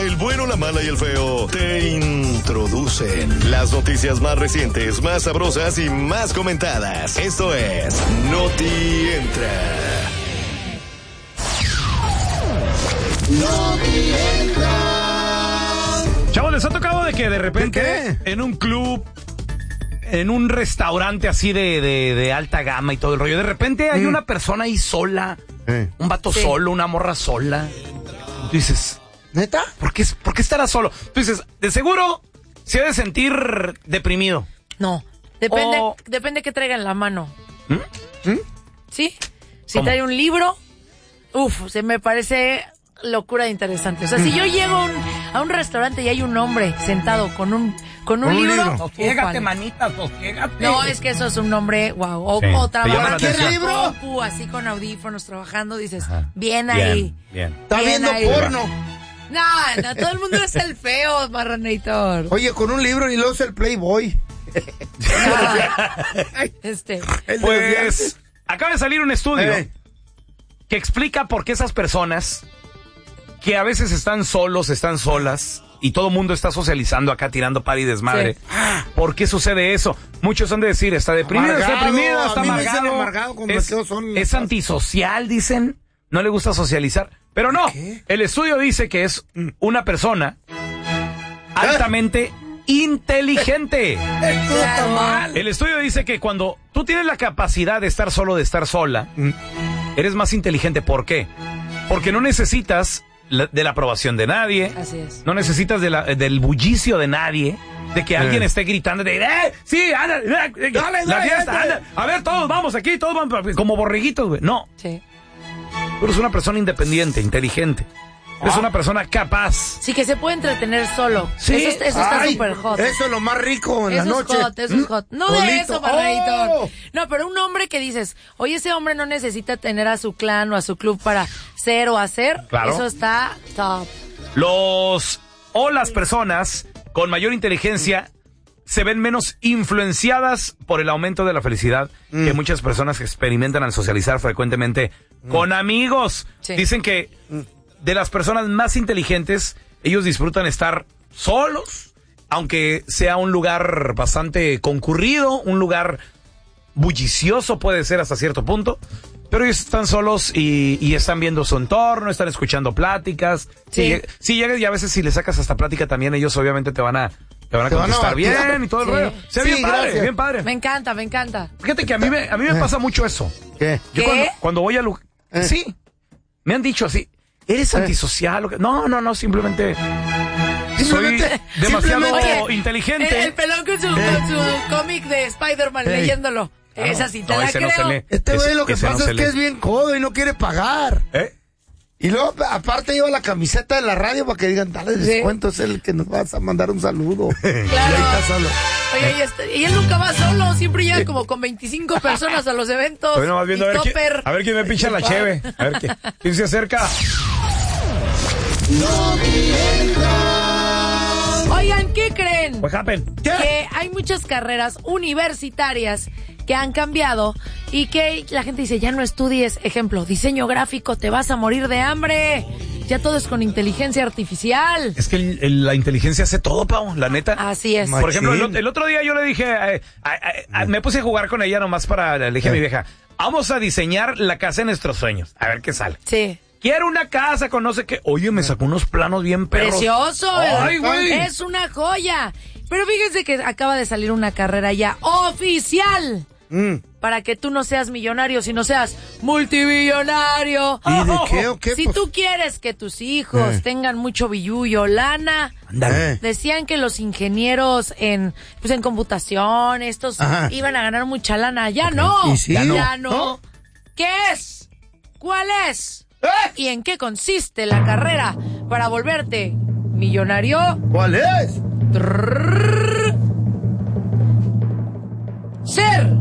el bueno, la mala y el feo te introducen las noticias más recientes, más sabrosas y más comentadas. Esto es Noti Entra. Noti Entra. Chavos, ¿les ha tocado de que de repente en un club, en un restaurante así de alta gama y todo el rollo, de repente hay una persona ahí sola, un vato solo, una morra sola? Tú dices, ¿neta? ¿Por qué estará solo? Tú dices, de seguro se ha de sentir deprimido. No, depende que traiga en la mano. ¿Sí? Si ¿Cómo? trae un libro, se me parece locura de interesante. O sea, si yo llego a un restaurante y hay un hombre sentado con un libro... Sosiégate, manita, sosiégate. No, es que eso es un hombre, wow. O trabajando en la compu, así con audífonos, trabajando, dices, bien ahí. Bien. Está viendo ahí. porno. No, todo el mundo es el feo, Marranator. Oye, con un libro y luego es el Playboy. Pues, acaba de salir un estudio que explica por qué esas personas que a veces están solos, están solas, y todo el mundo está socializando acá, tirando par y desmadre. Sí. ¿Por qué sucede eso? Muchos han de decir, está deprimido, está deprimido, está amargado. Es antisocial, dicen. No le gusta socializar. Pero no, el estudio dice que es una persona altamente inteligente. El estudio dice que cuando tú tienes la capacidad de estar solo, de estar sola, eres más inteligente. ¿Por qué? Porque no necesitas de la aprobación de nadie. Así es. No necesitas del bullicio de nadie, de que alguien esté gritando de sí, anda, dale, la fiesta, anda. A ver, todos vamos aquí, todos vamos como borreguitos, güey. No. Sí. Tú eres una persona independiente, inteligente. Eres una persona capaz. Sí, que se puede entretener solo. Sí. Eso está súper hot. Eso es lo más rico en la noche. Eso es hot. No de eso, Barradito. No, pero un hombre que dices, oye, ese hombre no necesita tener a su clan o a su club para ser o hacer. Claro. Eso está top. Las personas con mayor inteligencia se ven menos influenciadas por el aumento de la felicidad que muchas personas experimentan al socializar frecuentemente con amigos. Sí. Dicen que de las personas más inteligentes, ellos disfrutan estar solos, aunque sea un lugar bastante concurrido, un lugar bullicioso puede ser hasta cierto punto, pero ellos están solos y están viendo su entorno, están escuchando pláticas. Sí. Si llegas y a veces si le sacas hasta plática también, ellos obviamente te van a contestar bien y todo el rollo. O sea, bien padre, bien padre. Me encanta. Fíjate que a mí me pasa mucho eso. ¿Qué? Yo cuando voy a sí, me han dicho así, ¿eres antisocial? No, simplemente soy demasiado inteligente. El pelón con su cómic de Spider-Man leyéndolo. Esa sí te la creo. No este güey lo que pasa es que es bien codo y no quiere pagar. Y luego, aparte, lleva la camiseta de la radio para que digan, dale descuento, es el que nos vas a mandar un saludo. Claro. Y ahí está solo. Oye, y él nunca va solo, siempre llega como con 25 personas a los eventos. Estoy nomás viendo a ver quién me pincha la cheve. A ver quién se acerca. Oigan, ¿qué creen? What happened? Que hay muchas carreras universitarias que han cambiado y que la gente dice, ya no estudies, ejemplo, diseño gráfico, te vas a morir de hambre. Ya todo es con inteligencia artificial. Es que la inteligencia hace todo, Pau, la neta. Así es. Por ejemplo, el otro día yo le dije, me puse a jugar con ella nomás le dije a mi vieja, vamos a diseñar la casa de nuestros sueños, a ver qué sale. Sí. Quiero una casa con no sé qué. Oye, me sacó unos planos bien perros. ¡Precioso! ¡Ay, güey! Es una joya. Pero fíjense que acaba de salir una carrera ya oficial. Para que tú no seas millonario, sino seas multimillonario. ¿Y de qué o qué? Si tú quieres que tus hijos tengan mucho billullo, lana, decían que los ingenieros en computación, iban a ganar mucha lana. Ya no. ¿Y sí? Ya no. ¿Qué es? ¿Cuál es? ¿Y en qué consiste la carrera para volverte millonario? ¿Cuál es? Ser